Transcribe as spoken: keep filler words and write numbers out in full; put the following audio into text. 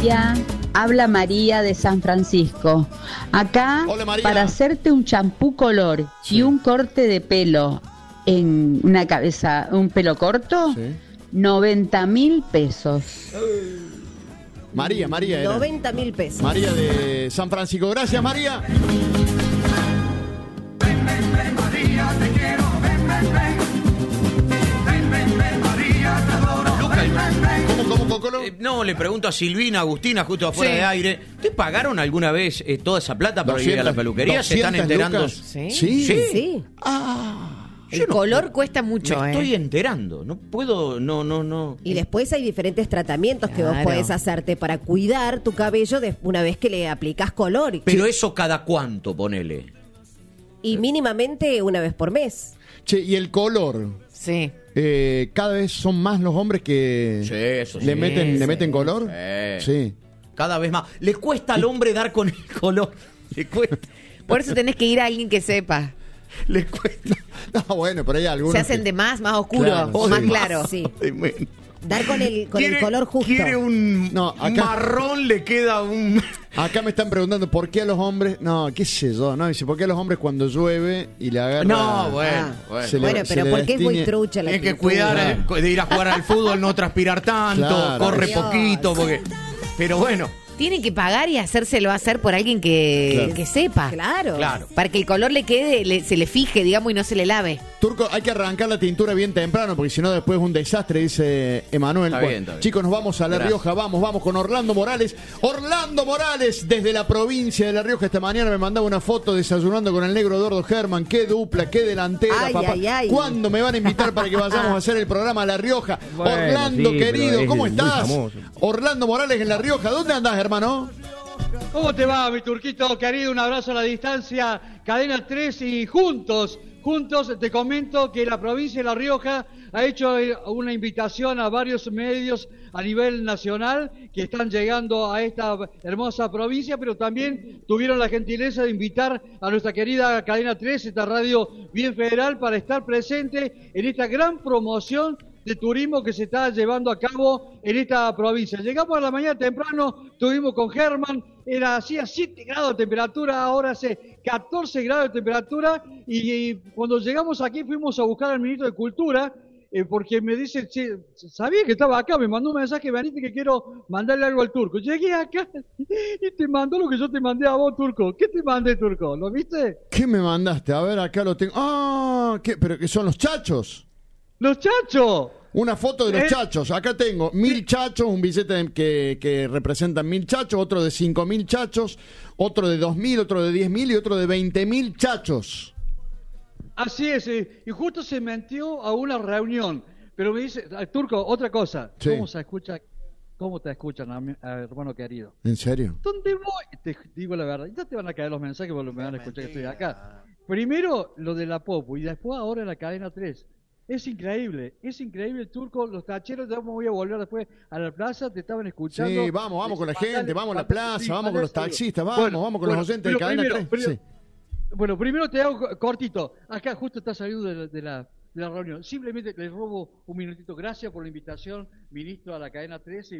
Ya, habla María de San Francisco. Acá, Hola, María. para hacerte un champú color Sí. y un corte de pelo en una cabeza, un pelo corto, Sí. noventa mil pesos. María, María era. noventa mil pesos. María de San Francisco. Gracias, María. ¿Cómo, cómo, Cocolo? Eh, no, le pregunto a Silvina, Agustina, justo afuera Sí. de aire. ¿Te pagaron alguna vez eh, toda esa plata para ir a la peluquería? ¿Se están doscientas enterando? lucas. ¿Sí? Sí. Sí. Sí. Ah. El Yo no color puedo. cuesta mucho, Me ¿eh? estoy enterando. No puedo, no, no, no. Y después hay diferentes tratamientos que vos Claro. podés hacerte para cuidar tu cabello de- una vez que le aplicás color. Pero eso cada cuánto, ponele. Y mínimamente una vez por mes. Che, y el color. Sí. Eh, cada vez son más los hombres que Sí, eso sí. le meten, le sí. meten color. Sí. Sí. Cada vez más. Le cuesta al hombre dar con el color. Le cuesta. Por eso tenés que ir a alguien que sepa. Le cuesta. No, bueno, pero hay algunos. Se hacen que- de más, más oscuro Claro, o sí. más claro. Sí. Ay, bueno. Dar con el, con el Quiere- color justo. Quiere un No, acá- marrón, le queda un... Acá me están preguntando por qué a los hombres. No, qué sé yo, ¿no? Dice, ¿por qué a los hombres cuando llueve y le agarra. No, bueno, Ah. bueno. Se le- Bueno, se pero le porque es muy destiñe- trucha la Tienes que pintura. cuidar eh, de ir a jugar al fútbol, no transpirar tanto, Claro. corre Dios. poquito, porque... Pero bueno, Tiene que pagar y hacérselo hacer por alguien que, Claro. que sepa. Claro. claro. Para que el color le quede, le- se le fije, digamos, y no se le lave. Turco, hay que arrancar la tintura bien temprano porque si no después es un desastre, dice Emanuel. Está Bueno, bien, está bien. chicos, nos vamos a La Gracias. Rioja, vamos, vamos con Orlando Morales. Orlando Morales, desde la provincia de La Rioja, esta mañana me mandaba una foto desayunando con el negro Eduardo Germán. Qué dupla, qué delantera, Ay, papá. ay, ay. ¿Cuándo me van a invitar para que vayamos a hacer el programa a La Rioja? Bueno, Orlando, sí, querido, pero es ¿cómo muy estás? famoso. Orlando Morales en La Rioja, ¿dónde andás, hermano? ¿Cómo te va, mi turquito querido? Un abrazo a la distancia, Cadena tres y juntos, juntos te comento que la provincia de La Rioja ha hecho eh, una invitación a varios medios a nivel nacional que están llegando a esta hermosa provincia, pero también tuvieron la gentileza de invitar a nuestra querida Cadena tres, esta radio bien federal, para estar presente en esta gran promoción de turismo que se está llevando a cabo en esta provincia. Llegamos a la mañana temprano, estuvimos con Germán, era hacía siete grados de temperatura, ahora hace catorce grados de temperatura, y, y cuando llegamos aquí fuimos a buscar al ministro de Cultura, eh, porque me dice, che, sabía que estaba acá, me mandó un mensaje, venite que quiero mandarle algo al Turco. Llegué acá y te mandó lo que yo te mandé a vos, Turco. ¿Qué te mandé, Turco? ¿Lo viste? ¿Qué me mandaste? A ver, acá lo tengo. Ah, ¿qué? ¿Pero que son los chachos? ¡Los chachos! Una foto de los Eh. chachos. Acá tengo mil chachos, un billete de- que, que representa mil chachos, otro de cinco mil chachos, otro de dos mil, otro de diez mil y otro de veinte mil chachos. Así es, eh, y justo se metió a una reunión. Pero me dice, ah, Turco, otra cosa. Sí. ¿Cómo se escucha? ¿Cómo te escuchan, ami- ah, hermano querido? ¿En serio? ¿Dónde voy? Te digo la verdad. Ya te van a caer los mensajes porque me van a escuchar que estoy acá. Primero lo de la Popu y después ahora la cadena tres. Es increíble, es increíble el Turco, los tacheros, ya me voy a volver después a la plaza, te estaban escuchando. Sí, vamos, vamos con la Mandale- gente, vamos a la mandale- plaza, sí, vamos con mandale los saludos. taxistas, vamos, Bueno, vamos con bueno, los oyentes de pero cadena primero, tres. primero- Sí. Bueno, primero te hago co- cortito. Acá justo está saliendo de la, de la, de la reunión. Simplemente le robo un minutito. Gracias por la invitación, ministro, a la cadena trece.